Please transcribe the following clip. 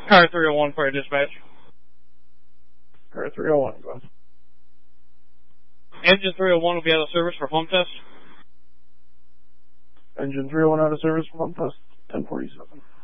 Car 301 for your dispatch. Car 301, go ahead. Engine 301 will be out of service for pump test. Engine 301 out of service for pump test, 1047.